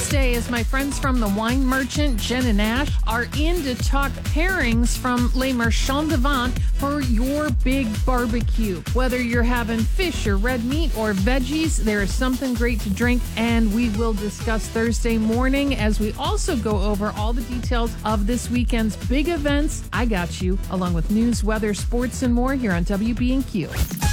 Thursday as my friends from the Wine Merchant, Jen and Ash, are in to talk pairings from Les Marchands de Vente for your big barbecue. Whether you're having fish or red meat or veggies, there is something great to drink, and we will discuss Thursday morning as we also go over all the details of this weekend's big events. I got you, along with news, weather, sports, and more here on WB&Q.